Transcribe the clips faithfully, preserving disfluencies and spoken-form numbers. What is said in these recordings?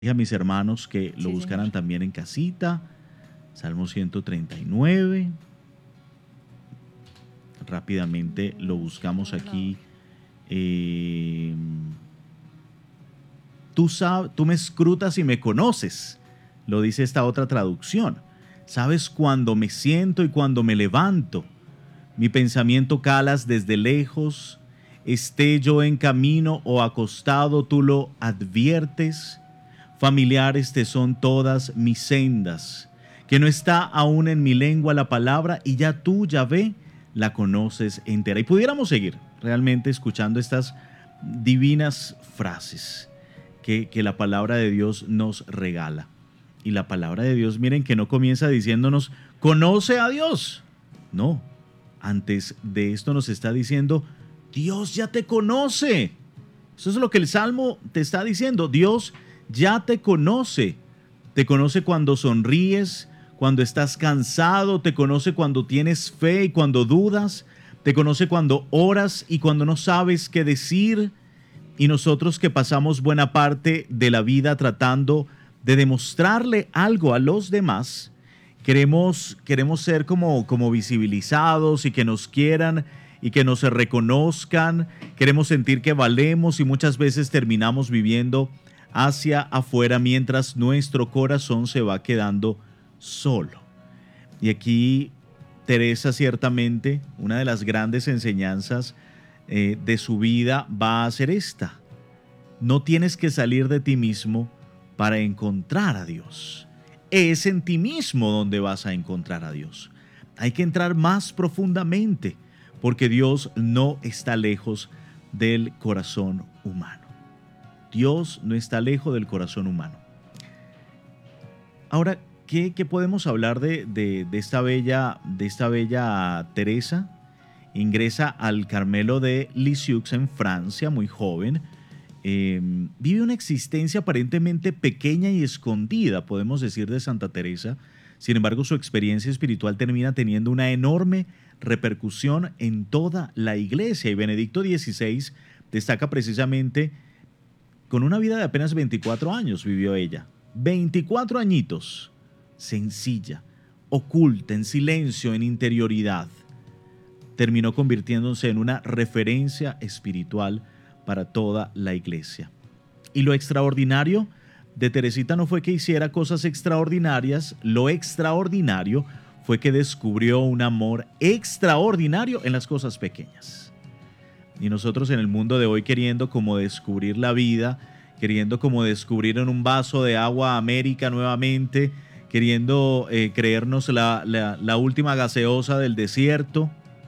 a mis hermanos que lo Sí, señor. buscaran también en casita. Salmo ciento treinta y nueve. Rápidamente lo buscamos Mm, no. aquí. Eh, tú, sab, tú me escrutas y me conoces, lo dice esta otra traducción. Sabes cuando me siento y cuando me levanto. Mi pensamiento calas desde lejos. Esté yo en camino o acostado, tú lo adviertes. Familiares te son todas mis sendas, que no está aún en mi lengua la palabra y ya tú, Yahvé, la conoces entera. Y pudiéramos seguir realmente escuchando estas divinas frases que, que la palabra de Dios nos regala. Y la palabra de Dios, miren que no comienza diciéndonos, conoce a Dios. No, antes de esto nos está diciendo, Dios ya te conoce. Eso es lo que el Salmo te está diciendo. Dios ya te conoce. Te conoce cuando sonríes, cuando estás cansado, te conoce cuando tienes fe y cuando dudas, te conoce cuando oras y cuando no sabes qué decir. Y nosotros que pasamos buena parte de la vida tratando de demostrarle algo a los demás, queremos, queremos ser como, como visibilizados y que nos quieran y que nos reconozcan, queremos sentir que valemos y muchas veces terminamos viviendo hacia afuera mientras nuestro corazón se va quedando solo. Y aquí Teresa, ciertamente, una de las grandes enseñanzas eh, de su vida va a ser esta. No tienes que salir de ti mismo para encontrar a Dios. Es en ti mismo donde vas a encontrar a Dios. Hay que entrar más profundamente porque Dios no está lejos del corazón humano. Dios no está lejos del corazón humano. Ahora, ¿qué, qué podemos hablar de, de, de, esta bella, de esta bella Teresa? Ingresa al Carmelo de Lisieux en Francia, muy joven. Eh, vive una existencia aparentemente pequeña y escondida, podemos decir, de Santa Teresa. Sin embargo, su experiencia espiritual termina teniendo una enorme repercusión en toda la iglesia. Y Benedicto dieciséis destaca precisamente con una vida de apenas veinticuatro años vivió ella. veinticuatro añitos, sencilla, oculta, en silencio, en interioridad. Terminó convirtiéndose en una referencia espiritual para toda la iglesia. Y lo extraordinario de Teresita no fue que hiciera cosas extraordinarias, lo extraordinario fue que descubrió un amor extraordinario en las cosas pequeñas. Y nosotros en el mundo de hoy queriendo como descubrir la vida, queriendo como descubrir en un vaso de agua América nuevamente, queriendo eh, creernos la, la, la última gaseosa del desierto.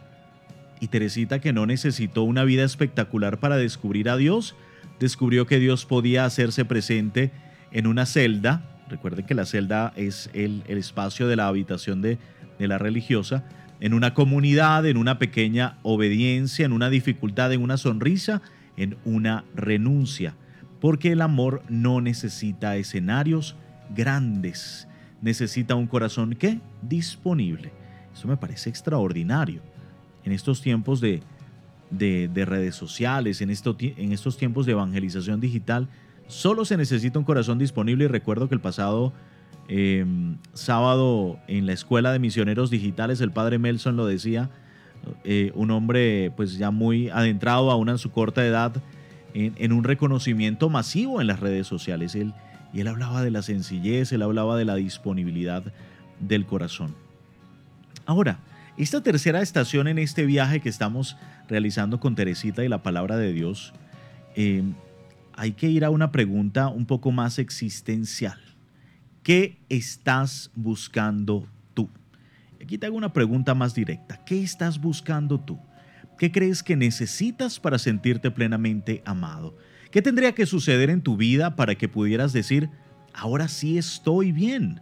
Y Teresita, que no necesitó una vida espectacular para descubrir a Dios, descubrió que Dios podía hacerse presente en una celda. Recuerden que la celda es el, el espacio de la habitación de, de la religiosa, en una comunidad, en una pequeña obediencia, en una dificultad, en una sonrisa, en una renuncia. Porque el amor no necesita escenarios grandes, necesita un corazón ¿qué? Disponible. Eso me parece extraordinario. En estos tiempos de, de, de redes sociales, en, esto, en estos tiempos de evangelización digital, solo se necesita un corazón disponible. Y recuerdo que el pasado eh, sábado en la Escuela de Misioneros Digitales, el padre Melson lo decía, eh, un hombre pues ya muy adentrado aún en su corta edad, en, en un reconocimiento masivo en las redes sociales. Él, y él hablaba de la sencillez, él hablaba de la disponibilidad del corazón. Ahora, esta tercera estación en este viaje que estamos realizando con Teresita y la palabra de Dios, eh, hay que ir a una pregunta un poco más existencial. ¿Qué estás buscando tú? Aquí te hago una pregunta más directa. ¿Qué estás buscando tú? ¿Qué crees que necesitas para sentirte plenamente amado? ¿Qué tendría que suceder en tu vida para que pudieras decir, ahora sí estoy bien?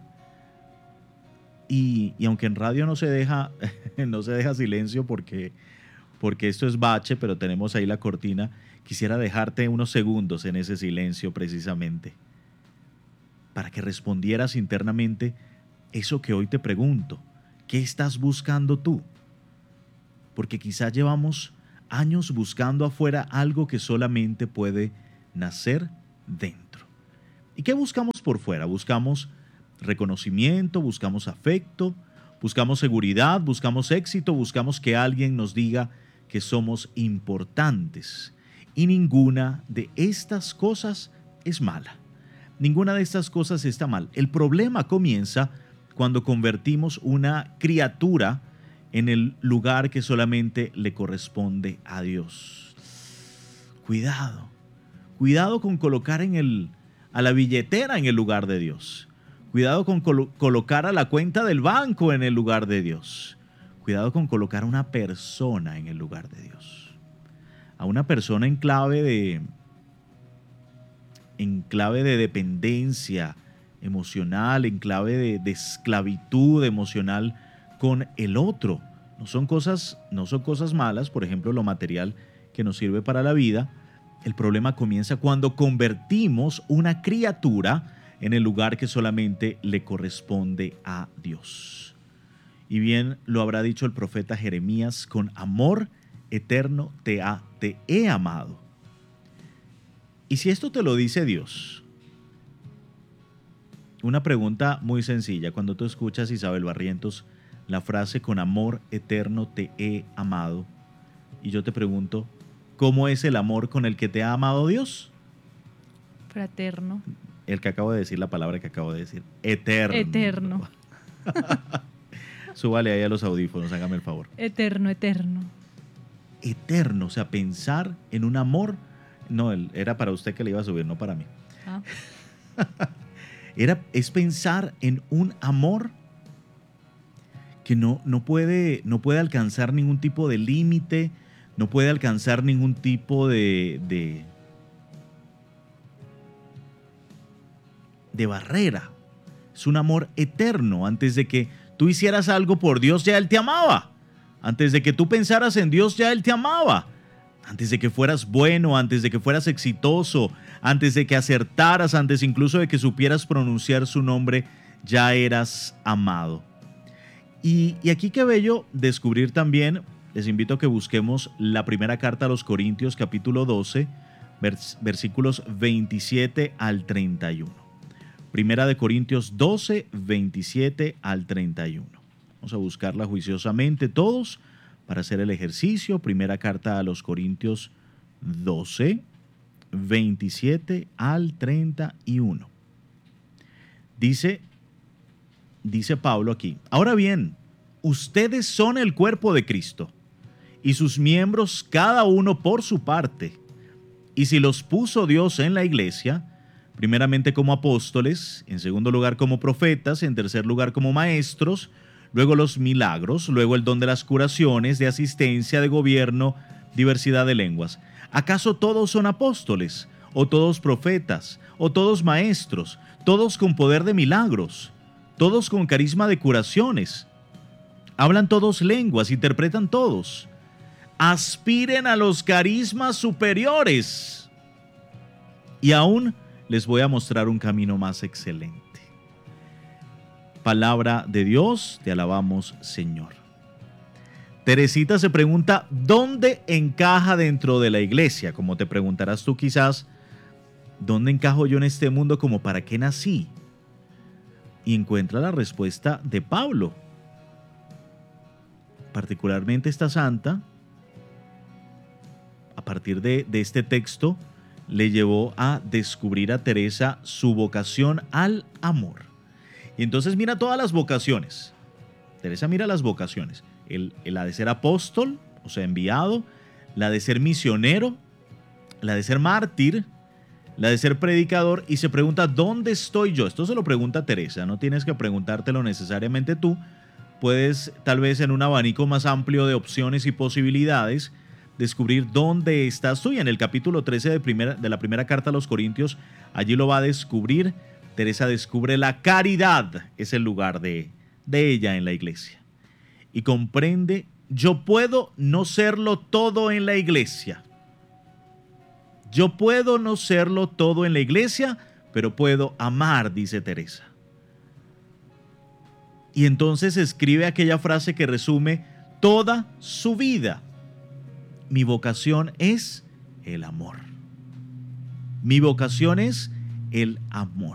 Y, y aunque en radio no se deja, no se deja silencio porque, porque esto es bache, pero tenemos ahí la cortina, quisiera dejarte unos segundos en ese silencio precisamente para que respondieras internamente eso que hoy te pregunto. ¿Qué estás buscando tú? Porque quizá llevamos años buscando afuera algo que solamente puede nacer dentro. ¿Y qué buscamos por fuera? Buscamos reconocimiento, buscamos afecto, buscamos seguridad, buscamos éxito, buscamos que alguien nos diga que somos importantes. Y ninguna de estas cosas es mala. Ninguna de estas cosas está mal. El problema comienza cuando convertimos una criatura en el lugar que solamente le corresponde a Dios. Cuidado, cuidado con colocar en el, a la billetera en el lugar de Dios. Cuidado con colo- colocar a la cuenta del banco en el lugar de Dios. Cuidado con colocar a una persona en el lugar de Dios. A una persona en clave de, en clave de dependencia emocional, en clave de, de esclavitud emocional con el otro. No son cosas, no son cosas malas, por ejemplo, lo material que nos sirve para la vida. El problema comienza cuando convertimos una criatura en el lugar que solamente le corresponde a Dios. Y bien lo habrá dicho el profeta Jeremías: con amor eterno te, ha, te he amado. Y si esto te lo dice Dios, una pregunta muy sencilla. Cuando tú escuchas, Isabel Barrientos, la frase con amor eterno te he amado, y yo te pregunto, ¿cómo es el amor con el que te ha amado Dios? Fraterno. El que acabo de decir, la palabra que acabo de decir, eterno. Eterno. Súbale ahí a los audífonos, hágame el favor. Eterno, eterno. Eterno, o sea, pensar en un amor. No, era para usted que le iba a subir, no para mí. Ah. Era, es pensar en un amor que no, no, puede, no puede alcanzar ningún tipo de límite, no puede alcanzar ningún tipo de, de, de barrera. Es un amor eterno. Antes de que tú hicieras algo por Dios, ya Él te amaba. Antes de que tú pensaras en Dios, ya Él te amaba. Antes de que fueras bueno, antes de que fueras exitoso, antes de que acertaras, antes incluso de que supieras pronunciar su nombre, ya eras amado. Y, y aquí qué bello descubrir también, les invito a que busquemos la primera carta a los Corintios, capítulo doce, vers, versículos veintisiete al treinta y uno. Primera de Corintios doce, veintisiete al treinta y uno. Vamos a buscarla juiciosamente todos para hacer el ejercicio. Primera carta a los Corintios doce, veintisiete al treinta y uno. Dice, dice Pablo aquí: ahora bien, ustedes son el cuerpo de Cristo y sus miembros cada uno por su parte. Y si los puso Dios en la iglesia, primeramente como apóstoles, en segundo lugar como profetas, en tercer lugar como maestros, luego los milagros, luego el don de las curaciones, de asistencia, de gobierno, diversidad de lenguas. ¿Acaso todos son apóstoles? ¿O todos profetas? ¿O todos maestros? ¿Todos con poder de milagros? ¿Todos con carisma de curaciones? ¿Hablan todos lenguas? ¿Interpretan todos? Aspiren a los carismas superiores. Y aún les voy a mostrar un camino más excelente. Palabra de Dios, te alabamos, Señor. Teresita se pregunta, ¿dónde encaja dentro de la iglesia? Como te preguntarás tú quizás, ¿dónde encajo yo en este mundo? ¿Como para qué nací? Y encuentra la respuesta de Pablo. Particularmente esta santa, a partir de, de este texto, le llevó a descubrir a Teresa su vocación al amor. Y entonces mira todas las vocaciones. Teresa mira las vocaciones. El, el, la de ser apóstol, o sea, enviado, la de ser misionero, la de ser mártir, la de ser predicador, y se pregunta, ¿dónde estoy yo? Esto se lo pregunta Teresa, no tienes que preguntártelo necesariamente tú. Puedes, tal vez en un abanico más amplio de opciones y posibilidades, descubrir dónde estás tú. Y en el capítulo trece de, primera, de la primera carta a los Corintios, allí lo va a descubrir. Teresa descubre la caridad, es el lugar de, de ella en la iglesia. Y comprende, yo puedo no serlo todo en la iglesia. Yo puedo no serlo todo en la iglesia, pero puedo amar, dice Teresa. Y entonces escribe aquella frase que resume toda su vida. Mi vocación es el amor. Mi vocación es el amor.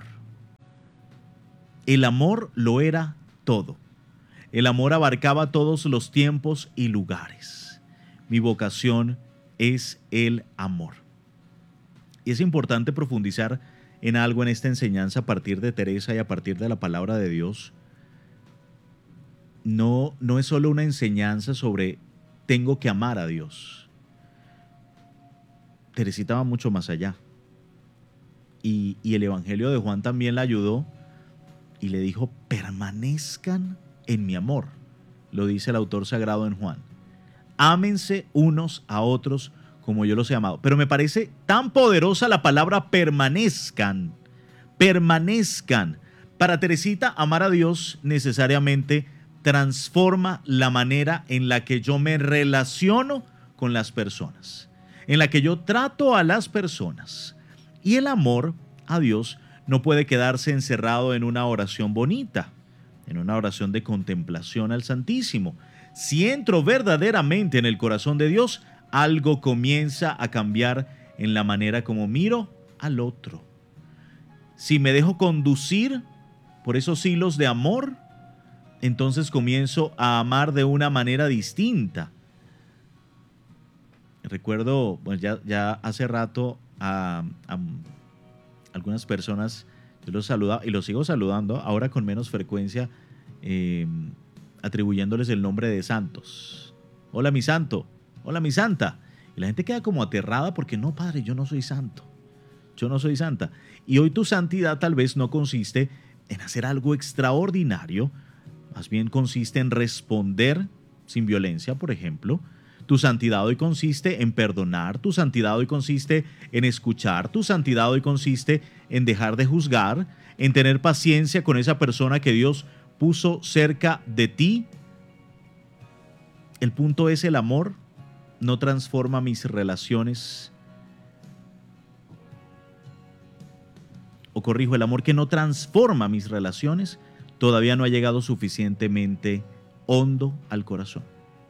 El amor lo era todo. El amor abarcaba todos los tiempos y lugares. Mi vocación es el amor. Y es importante profundizar en algo en esta enseñanza a partir de Teresa y a partir de la palabra de Dios. No, no es solo una enseñanza sobre tengo que amar a Dios. Teresita va mucho más allá. Y, y el Evangelio de Juan también la ayudó y le dijo, permanezcan en mi amor, lo dice el autor sagrado en Juan. Ámense unos a otros como yo los he amado. Pero me parece tan poderosa la palabra permanezcan, permanezcan. Para Teresita, amar a Dios necesariamente transforma la manera en la que yo me relaciono con las personas, en la que yo trato a las personas. Y el amor a Dios no puede quedarse encerrado en una oración bonita, en una oración de contemplación al Santísimo. Si entro verdaderamente en el corazón de Dios, algo comienza a cambiar en la manera como miro al otro. Si me dejo conducir por esos hilos de amor, entonces comienzo a amar de una manera distinta. Recuerdo, pues ya, ya hace rato a, a algunas personas, yo los saludaba y los sigo saludando, ahora con menos frecuencia, eh, atribuyéndoles el nombre de santos. Hola mi santo, hola mi santa. Y la gente queda como aterrada porque no, padre, yo no soy santo, yo no soy santa. Y hoy tu santidad tal vez no consiste en hacer algo extraordinario, más bien consiste en responder sin violencia, por ejemplo. Tu santidad hoy consiste en perdonar, tu santidad hoy consiste en escuchar, tu santidad hoy consiste en dejar de juzgar, en tener paciencia con esa persona que Dios puso cerca de ti. El punto es el amor, no transforma mis relaciones. O corrijo, el amor que no transforma mis relaciones todavía no ha llegado suficientemente hondo al corazón.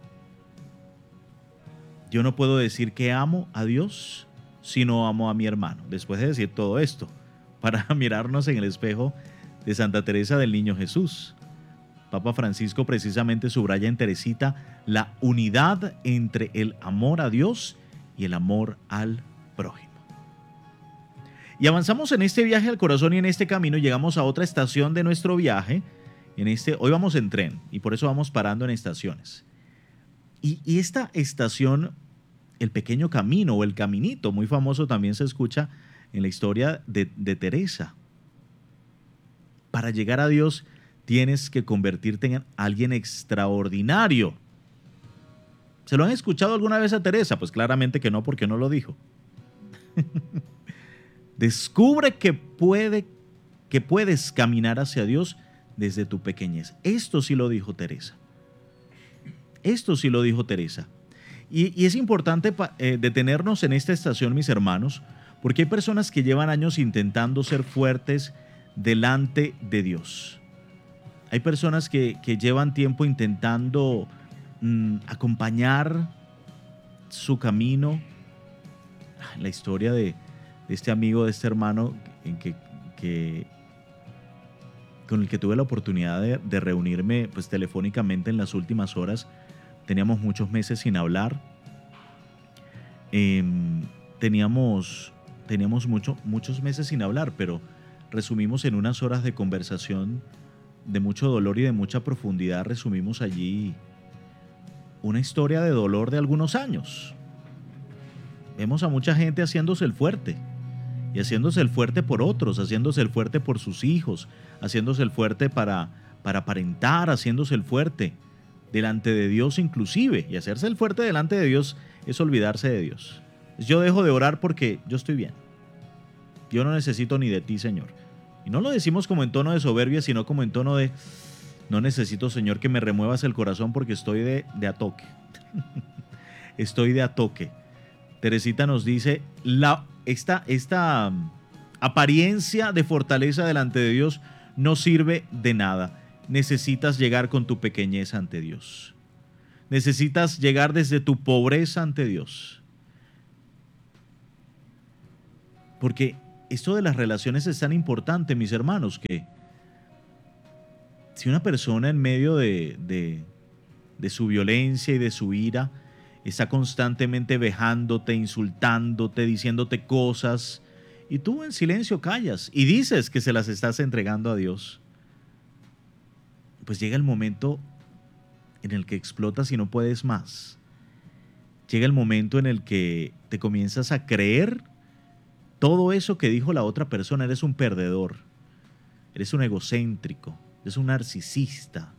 Yo no puedo decir que amo a Dios si no amo a mi hermano. Después de decir todo esto, para mirarnos en el espejo de Santa Teresa del Niño Jesús. Papa Francisco precisamente subraya en Teresita la unidad entre el amor a Dios y el amor al prójimo. Y avanzamos en este viaje al corazón y en este camino llegamos a otra estación de nuestro viaje. En este, hoy vamos en tren y por eso vamos parando en estaciones. Y, y esta estación, el pequeño camino o el caminito, muy famoso también se escucha en la historia de, de Teresa. Para llegar a Dios tienes que convertirte en alguien extraordinario. ¿Se lo han escuchado alguna vez a Teresa? Pues claramente que no, porque no lo dijo. Descubre que, puede, que puedes caminar hacia Dios desde tu pequeñez. Esto sí lo dijo Teresa. Esto sí lo dijo Teresa. Y, y es importante eh, detenernos en esta estación, mis hermanos, porque hay personas que llevan años intentando ser fuertes delante de Dios. Hay personas que, que llevan tiempo intentando mmm, acompañar su camino. La historia de, de este amigo, de este hermano en que, que, con el que tuve la oportunidad de, de reunirme pues, telefónicamente en las últimas horas. Teníamos muchos meses sin hablar. Eh, teníamos teníamos mucho, muchos meses sin hablar, pero resumimos en unas horas de conversación de mucho dolor y de mucha profundidad. Resumimos allí una historia de dolor de algunos años. Vemos a mucha gente haciéndose el fuerte, y haciéndose el fuerte por otros, haciéndose el fuerte por sus hijos, haciéndose el fuerte para, para aparentar, haciéndose el fuerte delante de Dios inclusive. Y hacerse el fuerte delante de Dios es olvidarse de Dios. Yo dejo de orar porque yo estoy bien. Yo no necesito ni de ti, Señor. Y no lo decimos como en tono de soberbia, sino como en tono de no necesito, Señor, que me remuevas el corazón porque estoy de, de a toque. Estoy de a toque. Teresita nos dice, la, esta, esta apariencia de fortaleza delante de Dios no sirve de nada. Necesitas llegar con tu pequeñez ante Dios. Necesitas llegar desde tu pobreza ante Dios. Porque esto de las relaciones es tan importante, mis hermanos, que si una persona en medio de, de, de su violencia y de su ira está constantemente vejándote, insultándote, diciéndote cosas, y tú en silencio callas y dices que se las estás entregando a Dios, pues llega el momento en el que explotas y no puedes más. Llega el momento en el que te comienzas a creer todo eso que dijo la otra persona. Eres un perdedor, eres un egocéntrico, eres un narcisista.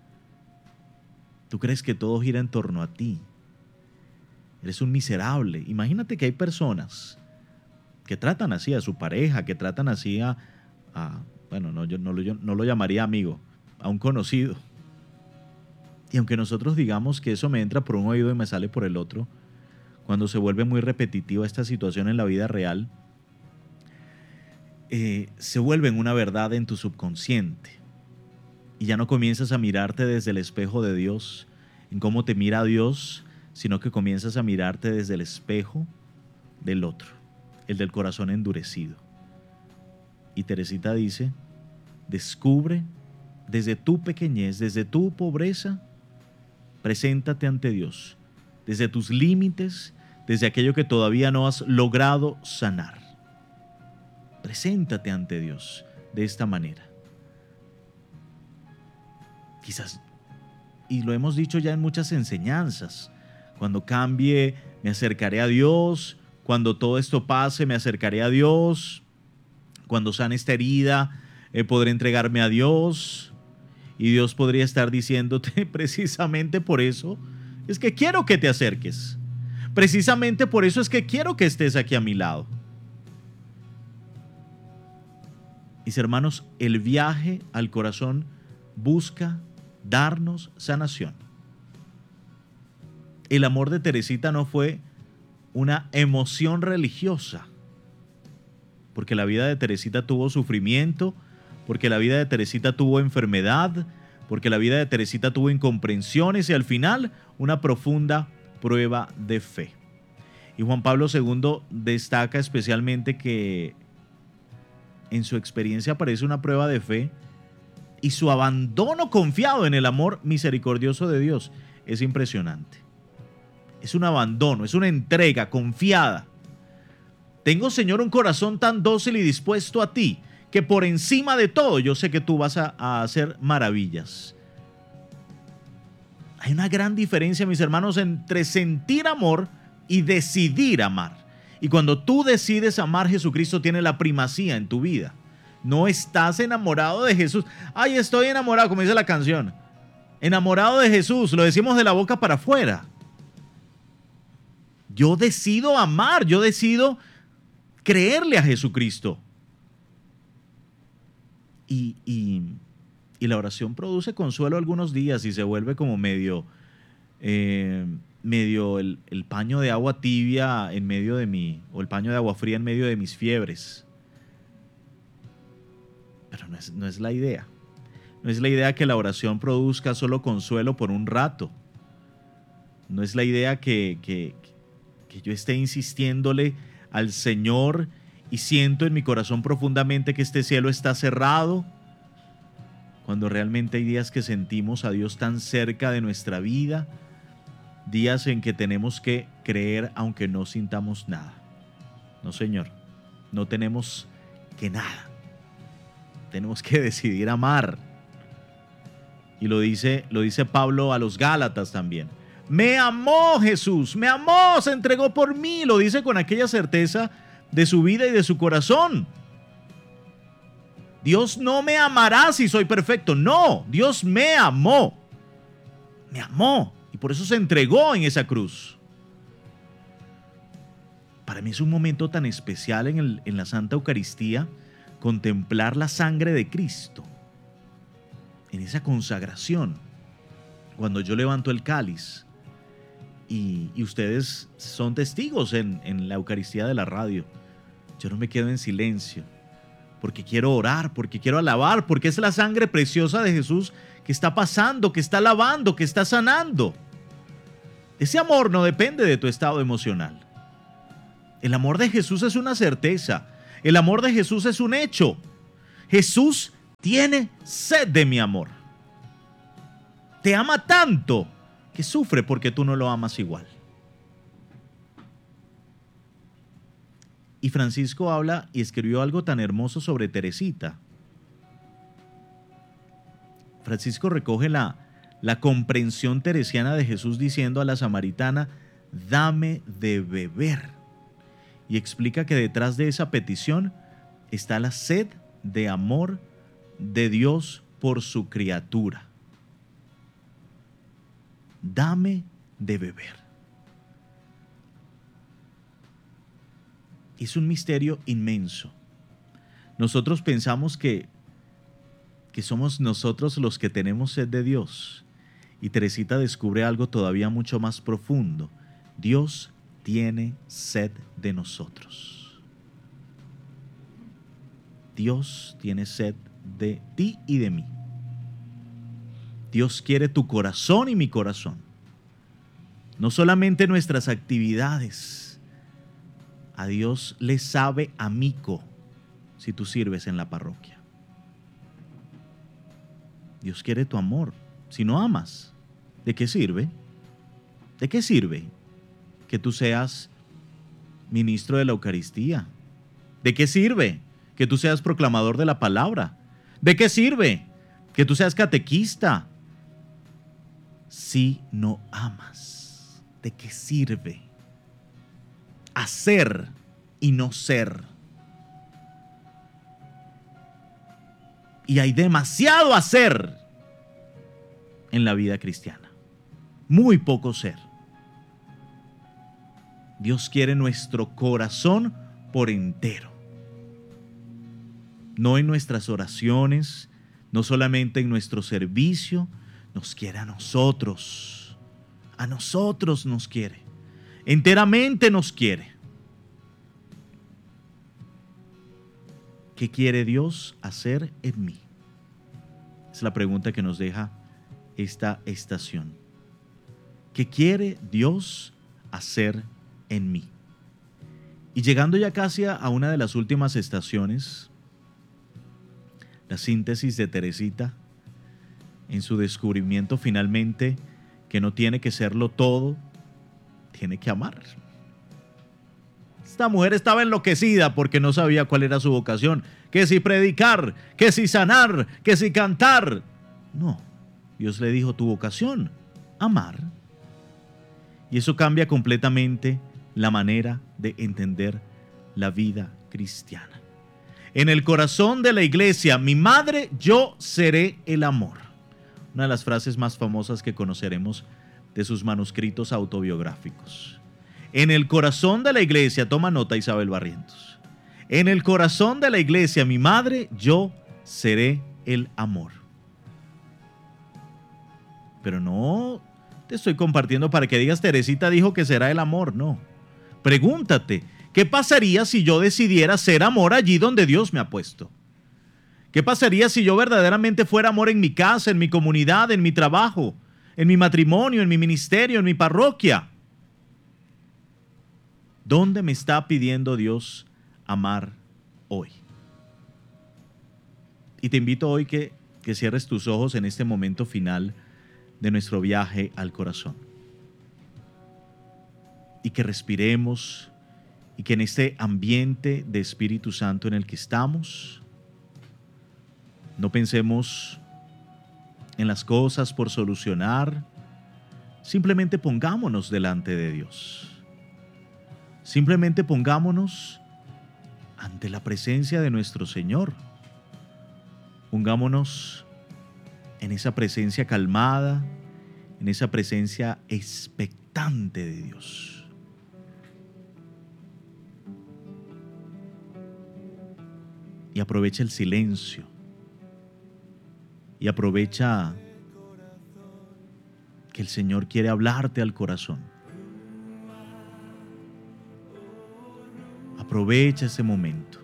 Tú crees que todo gira en torno a ti. Eres un miserable. Imagínate que hay personas que tratan así a su pareja, que tratan así a, a bueno, no, yo no lo, yo no lo llamaría amigo, a un conocido. Y aunque nosotros digamos que eso me entra por un oído y me sale por el otro, cuando se vuelve muy repetitiva esta situación en la vida real, eh, se vuelve una verdad en tu subconsciente. Y ya no comienzas a mirarte desde el espejo de Dios, en cómo te mira Dios, sino que comienzas a mirarte desde el espejo del otro, el del corazón endurecido. Y Teresita dice, descubre desde tu pequeñez, desde tu pobreza, preséntate ante Dios, desde tus límites, desde aquello que todavía no has logrado sanar. Preséntate ante Dios de esta manera. Quizás, y lo hemos dicho ya en muchas enseñanzas, cuando cambie me acercaré a Dios, cuando todo esto pase me acercaré a Dios, cuando sane esta herida eh, podré entregarme a Dios. Y Dios podría estar diciéndote, precisamente por eso es que quiero que te acerques. Precisamente por eso es que quiero que estés aquí a mi lado. Mis hermanos, el viaje al corazón busca darnos sanación. El amor de Teresita no fue una emoción religiosa, porque la vida de Teresita tuvo sufrimiento, porque la vida de Teresita tuvo enfermedad, porque la vida de Teresita tuvo incomprensiones y al final una profunda prueba de fe. Y Juan Pablo segundo destaca especialmente que en su experiencia aparece una prueba de fe y su abandono confiado en el amor misericordioso de Dios es impresionante. Es un abandono, es una entrega confiada. Tengo, Señor, un corazón tan dócil y dispuesto a ti, que por encima de todo yo sé que tú vas a, a hacer maravillas. Hay una gran diferencia, mis hermanos, entre sentir amor y decidir amar. Y cuando tú decides amar, Jesucristo tiene la primacía en tu vida. No estás enamorado de Jesús. Ay, estoy enamorado, como dice la canción. Enamorado de Jesús, lo decimos de la boca para afuera. Yo decido amar, yo decido creerle a Jesucristo. Y, y, y la oración produce consuelo algunos días y se vuelve como medio, eh, medio el, el paño de agua tibia en medio de mi, o el paño de agua fría en medio de mis fiebres. Pero no es, no es la idea. No es la idea que la oración produzca solo consuelo por un rato. No es la idea que, que, que yo esté insistiéndole al Señor y siento en mi corazón profundamente que este cielo está cerrado, cuando realmente hay días que sentimos a Dios tan cerca de nuestra vida, días en que tenemos que creer aunque no sintamos nada. No, Señor, no tenemos que nada. Tenemos que decidir amar. Y lo dice, lo dice Pablo a los Gálatas también. Me amó Jesús, me amó, se entregó por mí. Lo dice con aquella certeza de su vida y de su corazón. Dios no me amará si soy perfecto. No, Dios me amó. Me amó. Y por eso se entregó en esa cruz. Para mí es un momento tan especial en, el, en la Santa Eucaristía contemplar la sangre de Cristo. En esa consagración. Cuando yo levanto el cáliz. Y, y ustedes son testigos en, en la Eucaristía de la radio. Yo no me quedo en silencio, porque quiero orar, porque quiero alabar, porque es la sangre preciosa de Jesús que está pasando, que está lavando, que está sanando. Ese amor no depende de tu estado emocional. El amor de Jesús es una certeza. El amor de Jesús es un hecho. Jesús tiene sed de mi amor. Te ama tanto que sufre porque tú no lo amas igual. Y Francisco habla y escribió algo tan hermoso sobre Teresita. Francisco recoge la, la comprensión teresiana de Jesús diciendo a la samaritana, dame de beber. Y explica que detrás de esa petición está la sed de amor de Dios por su criatura. Dame de beber. Es un misterio inmenso. Nosotros pensamos que, que somos nosotros los que tenemos sed de Dios. Y Teresita descubre algo todavía mucho más profundo. Dios tiene sed de nosotros. Dios tiene sed de ti y de mí. Dios quiere tu corazón y mi corazón. No solamente nuestras actividades. A Dios le sabe amico si tú sirves en la parroquia. Dios quiere tu amor. Si no amas, ¿de qué sirve? ¿De qué sirve que tú seas ministro de la Eucaristía? ¿De qué sirve que tú seas proclamador de la palabra? ¿De qué sirve que tú seas catequista? Si no amas, ¿de qué sirve? Hacer y no ser. Y hay demasiado hacer en la vida cristiana. Muy poco ser. Dios quiere nuestro corazón por entero. No en nuestras oraciones, no solamente en nuestro servicio, nos quiere a nosotros. A nosotros nos quiere. Enteramente nos quiere. ¿Qué quiere Dios hacer en mí? Es la pregunta que nos deja esta estación. ¿Qué quiere Dios hacer en mí? Y llegando ya casi a una de las últimas estaciones, la síntesis de Teresita, en su descubrimiento finalmente que no tiene que serlo todo, tiene que amar. Esta mujer estaba enloquecida porque no sabía cuál era su vocación. Que si predicar, que si sanar, que si cantar. No, Dios le dijo tu vocación, amar. Y eso cambia completamente la manera de entender la vida cristiana. En el corazón de la iglesia, mi madre, yo seré el amor. Una de las frases más famosas que conoceremos de sus manuscritos autobiográficos. En el corazón de la iglesia, toma nota Isabel Barrientos, en el corazón de la iglesia, mi madre, yo seré el amor. Pero no te estoy compartiendo para que digas Teresita dijo que será el amor, no. Pregúntate, ¿qué pasaría si yo decidiera ser amor allí donde Dios me ha puesto? ¿Qué pasaría si yo verdaderamente fuera amor en mi casa, en mi comunidad, en mi trabajo, en mi matrimonio, en mi ministerio, en mi parroquia? ¿Dónde me está pidiendo Dios amar hoy? Y te invito hoy que, que cierres tus ojos en este momento final de nuestro viaje al corazón. Y que respiremos y que en este ambiente de Espíritu Santo en el que estamos, no pensemos en las cosas por solucionar, simplemente pongámonos delante de Dios. Simplemente pongámonos ante la presencia de nuestro Señor. Pongámonos en esa presencia calmada, en esa presencia expectante de Dios. Y aprovecha el silencio. Y aprovecha que el Señor quiere hablarte al corazón. Aprovecha ese momento.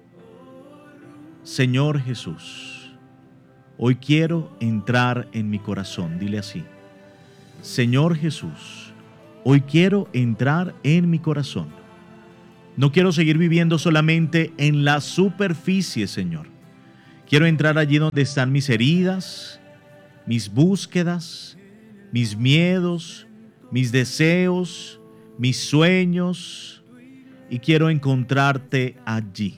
Señor Jesús, hoy quiero entrar en mi corazón. Dile así. Señor Jesús, hoy quiero entrar en mi corazón. No quiero seguir viviendo solamente en la superficie, Señor. Quiero entrar allí donde están mis heridas, mis búsquedas, mis miedos, mis deseos, mis sueños, y quiero encontrarte allí.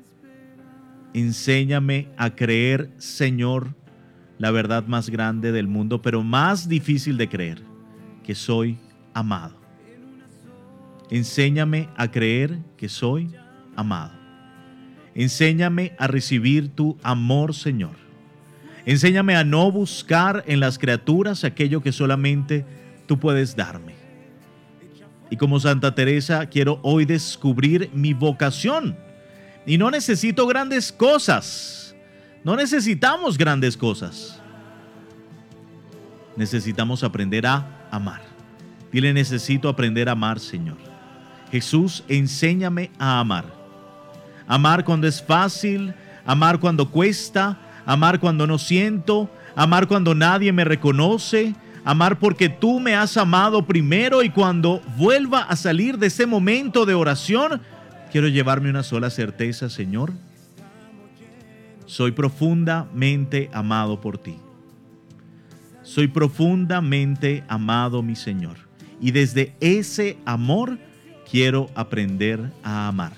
Enséñame a creer, Señor, la verdad más grande del mundo, pero más difícil de creer, que soy amado. Enséñame a creer que soy amado. Enséñame a recibir tu amor, Señor. Enséñame a no buscar en las criaturas aquello que solamente tú puedes darme. Y como Santa Teresa, quiero hoy descubrir mi vocación. Y no necesito grandes cosas. No necesitamos grandes cosas. Necesitamos aprender a amar. Dile, necesito aprender a amar, Señor. Jesús, enséñame a amar. Amar cuando es fácil, amar cuando cuesta, amar cuando no siento, amar cuando nadie me reconoce, amar porque tú me has amado primero, y cuando vuelva a salir de ese momento de oración, quiero llevarme una sola certeza, Señor. Soy profundamente amado por ti. Soy profundamente amado, mi Señor. Y desde ese amor quiero aprender a amar.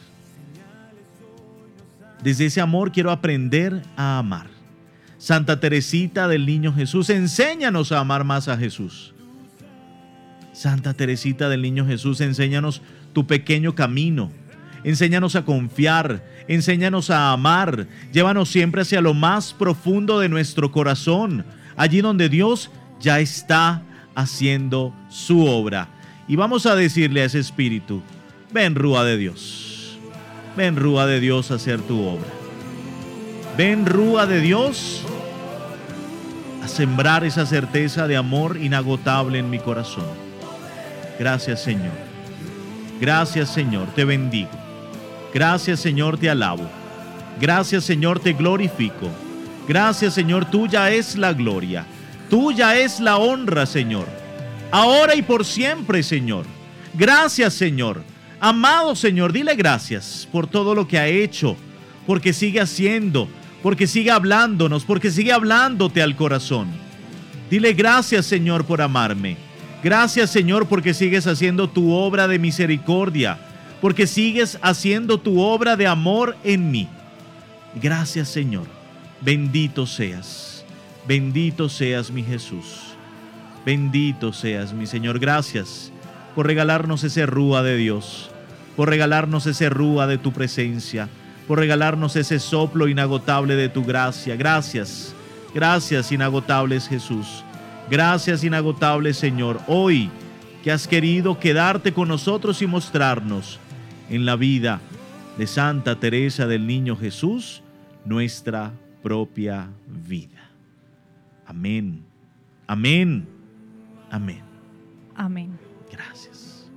Desde ese amor quiero aprender a amar. Santa Teresita del Niño Jesús, enséñanos a amar más a Jesús. Santa Teresita del Niño Jesús, enséñanos tu pequeño camino. Enséñanos a confiar, enséñanos a amar. Llévanos siempre hacia lo más profundo de nuestro corazón, allí donde Dios ya está haciendo su obra. Y vamos a decirle a ese espíritu: ven, Rúa de Dios. Ven, Rúa de Dios, a hacer tu obra. Ven, Rúa de Dios, a sembrar esa certeza de amor inagotable en mi corazón. Gracias, Señor. Gracias, Señor, te bendigo. Gracias, Señor, te alabo. Gracias, Señor, te glorifico. Gracias, Señor, tuya es la gloria. Tuya es la honra, Señor. Ahora y por siempre, Señor. Gracias, Señor. Amado Señor, dile gracias por todo lo que ha hecho, porque sigue haciendo, porque sigue hablándonos, porque sigue hablándote al corazón. Dile gracias, Señor, por amarme. Gracias, Señor, porque sigues haciendo tu obra de misericordia, porque sigues haciendo tu obra de amor en mí. Gracias, Señor. Bendito seas. Bendito seas, mi Jesús. Bendito seas, mi Señor. Gracias por regalarnos ese Rúa de Dios, por regalarnos ese Rúa de tu presencia, por regalarnos ese soplo inagotable de tu gracia. Gracias, gracias inagotables, Jesús. Gracias inagotables, Señor, hoy que has querido quedarte con nosotros y mostrarnos en la vida de Santa Teresa del Niño Jesús nuestra propia vida. Amén, amén, amén. Amén. Gracias.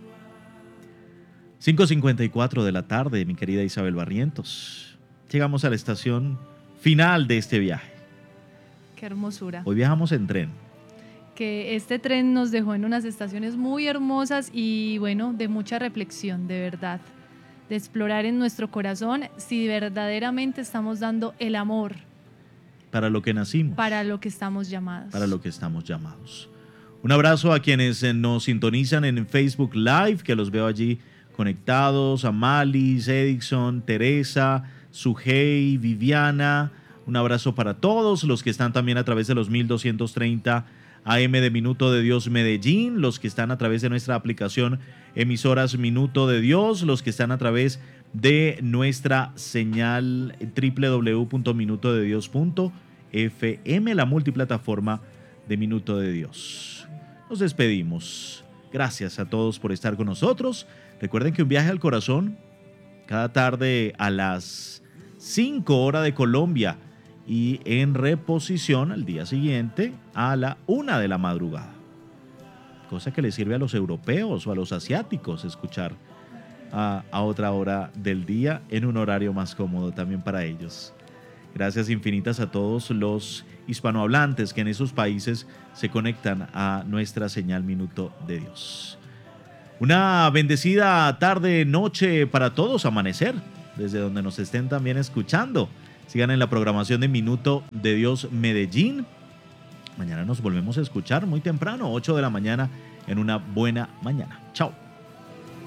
cinco cincuenta y cuatro de la tarde, mi querida Isabel Barrientos. Llegamos a la estación final de este viaje. Qué hermosura. Hoy viajamos en tren. Que este tren nos dejó en unas estaciones muy hermosas y bueno, de mucha reflexión, de verdad. De explorar en nuestro corazón si verdaderamente estamos dando el amor. Para lo que nacimos. Para lo que estamos llamados. Para lo que estamos llamados. Un abrazo a quienes nos sintonizan en Facebook Live, que los veo allí conectados, a Malis, Edison, Teresa, Sujei, Viviana. Un abrazo para todos los que están también a través de los mil doscientos treinta A M de Minuto de Dios Medellín, los que están a través de nuestra aplicación Emisoras Minuto de Dios, los que están a través de nuestra señal doble u doble u doble u punto minuto de dios punto f m, la multiplataforma de Minuto de Dios. Nos despedimos. Gracias a todos por estar con nosotros. Recuerden que un viaje al corazón cada tarde a las cinco horas de Colombia y en reposición al día siguiente a la una de la madrugada. Cosa que le sirve a los europeos o a los asiáticos escuchar a, a otra hora del día en un horario más cómodo también para ellos. Gracias infinitas a todos los hispanohablantes que en esos países se conectan a nuestra señal Minuto de Dios. Una bendecida tarde, noche para todos, amanecer, desde donde nos estén también escuchando. Sigan en la programación de Minuto de Dios Medellín. Mañana nos volvemos a escuchar muy temprano, ocho de la mañana, en una buena mañana. Chao.